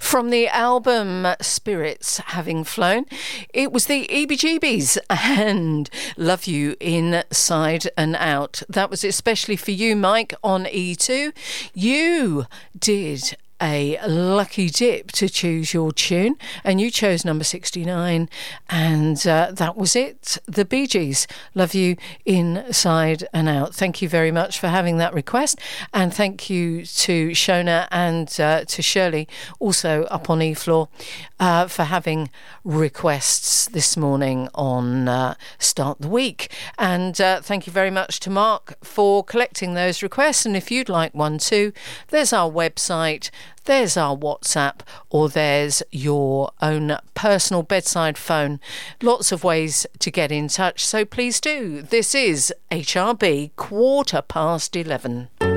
From the album Spirits Having Flown, it was the EBGBs and Love You Inside and Out. That was especially for you, Mike, on E2. You did a lucky dip to choose your tune, and you chose number 69, and that was it. The Bee Gees, Love You Inside and Out. Thank you very much for having that request, and thank you to Shona and to Shirley, also up on E-Floor, for having requests this morning on Start the Week. And thank you very much to Mark for collecting those requests, and if you'd like one too, there's our website, there's our WhatsApp, or there's your own personal bedside phone. Lots of ways to get in touch, so please do. This is HRB 11:15.